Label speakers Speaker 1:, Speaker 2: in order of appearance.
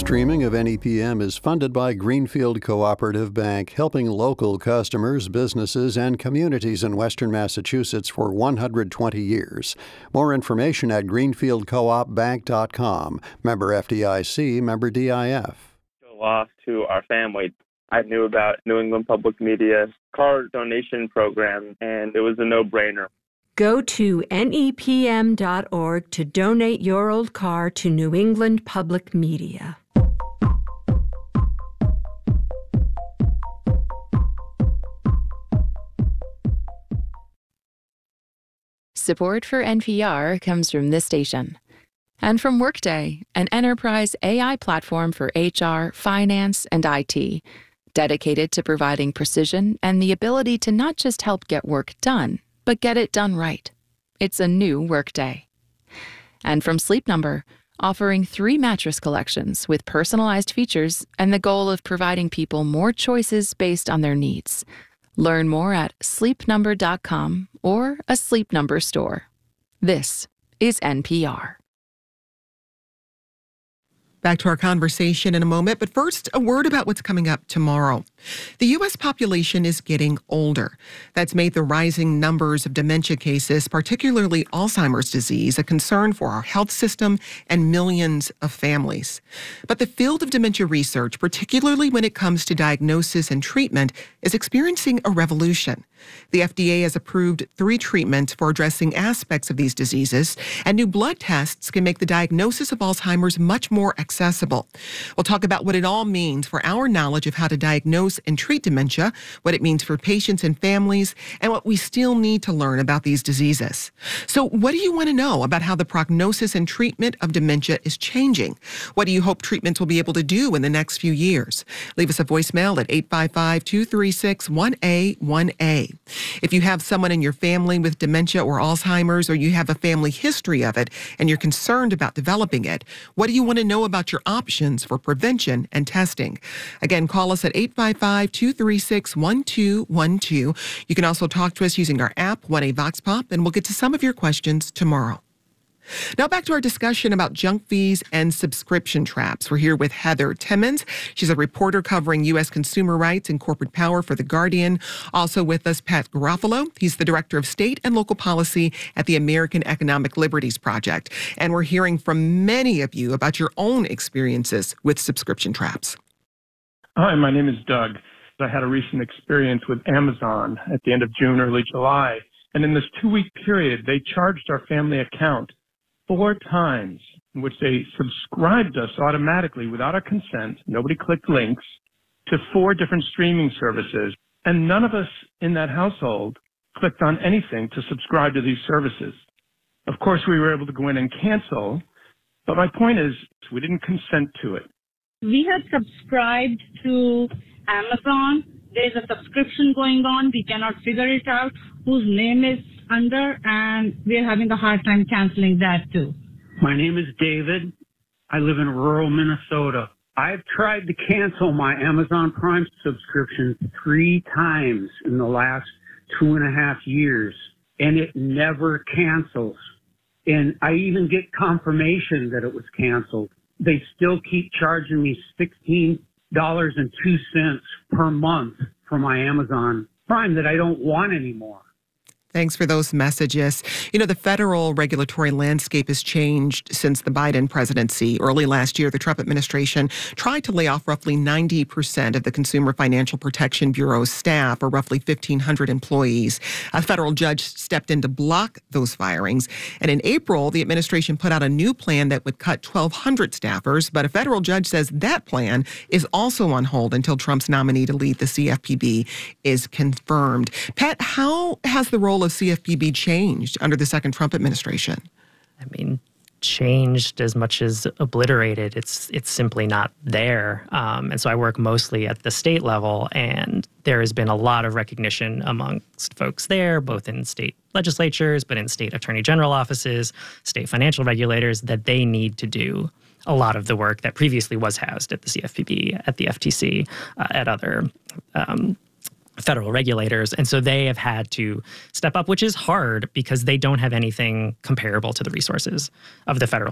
Speaker 1: streaming of NEPM is funded by Greenfield Cooperative Bank, helping local customers, businesses, and communities in Western Massachusetts for 120 years. More information at greenfieldcoopbank.com. Member FDIC, member DIF.
Speaker 2: Lost to our family. I knew about New England Public Media car donation program, and it was a no-brainer.
Speaker 3: Go to nepm.org to donate your old car to New England Public Media.
Speaker 4: Support for NPR comes from this station and from Workday, an enterprise AI platform for HR, finance, and IT, dedicated to providing precision and the ability to not just help get work done, but get it done right. It's a new Workday. And from Sleep Number, offering 3 mattress collections with personalized features and the goal of providing people more choices based on their needs. Learn more at sleepnumber.com or a Sleep Number store. This is NPR.
Speaker 5: Back to our conversation in a moment, but first, a word about what's coming up tomorrow. The U.S. population is getting older. That's made the rising numbers of dementia cases, particularly Alzheimer's disease, a concern for our health system and millions of families. But the field of dementia research, particularly when it comes to diagnosis and treatment, is experiencing a revolution. The FDA has approved 3 treatments for addressing aspects of these diseases, and new blood tests can make the diagnosis of Alzheimer's much more accessible. We'll talk about what it all means for our knowledge of how to diagnose and treat dementia, what it means for patients and families, and what we still need to learn about these diseases. So what do you want to know about how the prognosis and treatment of dementia is changing? What do you hope treatments will be able to do in the next few years? Leave us a voicemail at 855-236-1A1A. If you have someone in your family with dementia or Alzheimer's, or you have a family history of it and you're concerned about developing it, what do you want to know about your options for prevention and testing? Again, call us at 855-236-1212. You can also talk to us using our app, 1A Vox Pop, and we'll get to some of your questions tomorrow. Now back to our discussion about junk fees and subscription traps. We're here with Heather Timmons. She's a reporter covering U.S. consumer rights and corporate power for The Guardian. Also with us, Pat Garofalo. He's the director of state and local policy at the American Economic Liberties Project. And we're hearing from many of you about your own experiences with subscription traps.
Speaker 6: Hi, my name is Doug. I had a recent experience with Amazon at the end of June, early July. And in this 2-week period, they charged our family account 4 times, in which they subscribed us automatically without our consent. Nobody clicked links to 4 different streaming services. And none of us in that household clicked on anything to subscribe to these services. Of course, we were able to go in and cancel. But my point is, we didn't consent to it.
Speaker 7: We had subscribed to Amazon. There's a subscription going on. We cannot figure it out whose name is under, and we're having a hard time canceling that too.
Speaker 8: My name is David. I live in rural Minnesota. I've tried to cancel my Amazon Prime subscription 3 times in the last 2.5 years, and it never cancels. And I even get confirmation that it was canceled. They still keep charging me $16.02 per month for my Amazon Prime that I don't want anymore.
Speaker 5: Thanks for those messages. You know, the federal regulatory landscape has changed since the Biden presidency. Early last year, the Trump administration tried to lay off roughly 90% of the Consumer Financial Protection Bureau's staff, or roughly 1,500 employees. A federal judge stepped in to block those firings. And in April, the administration put out a new plan that would cut 1,200 staffers. But a federal judge says that plan is also on hold until Trump's nominee to lead the CFPB is confirmed. Pat, how has the role of CFPB changed under the second Trump administration?
Speaker 9: I mean, changed as much as obliterated. It's simply not there. And so I work mostly at the state level, and there has been a lot of recognition amongst folks there, both in state legislatures, but in state attorney general offices, state financial regulators, that they need to do a lot of the work that previously was housed at the CFPB, at the FTC, at other federal regulators. And so they have had to step up, which is hard because they don't have anything comparable to the resources of the federal